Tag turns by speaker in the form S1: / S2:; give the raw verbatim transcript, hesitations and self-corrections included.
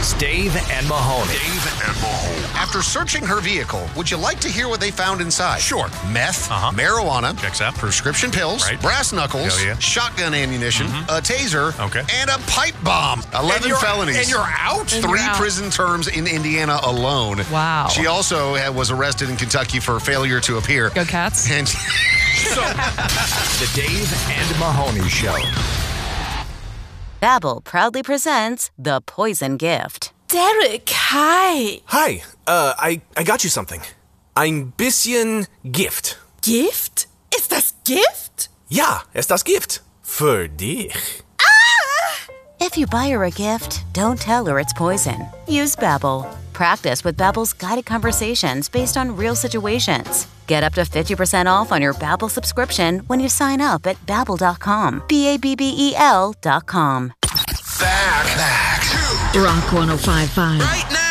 S1: is Dave and Mahoney.
S2: Dave and Mahoney.
S3: After searching her vehicle, would you like to hear what they found inside?
S2: Sure.
S3: Meth,
S2: Uh-huh.
S3: marijuana,
S2: Checks out.
S3: prescription pills,
S2: Right.
S3: brass knuckles,
S2: Hell yeah.
S3: shotgun ammunition, a taser,
S2: Okay.
S3: and a pipe bomb. eleven
S2: you're-
S3: felonies.
S2: and you're out?
S3: Three
S4: you're out.
S3: prison terms in Indiana alone.
S4: Wow.
S3: She also had, was arrested in Kentucky for failure to appear.
S4: Go Cats.
S3: And
S1: The Dave and Mahoney Show.
S5: Babbel proudly presents The Poison Gift.
S6: Derek, hi.
S7: Hi, uh, I, I got you something. Ein bisschen Gift.
S6: Gift? Ist das Gift?
S7: Ja, es das Gift. Für dich.
S5: If you buy her a gift, don't tell her it's poison. Use Babbel. Practice with Babbel's guided conversations based on real situations. Get up to fifty percent off on your Babbel subscription when you sign up at babbel dot com. B A B B E L dot com.
S3: back, back to
S8: Rock one oh five point five.
S3: right now.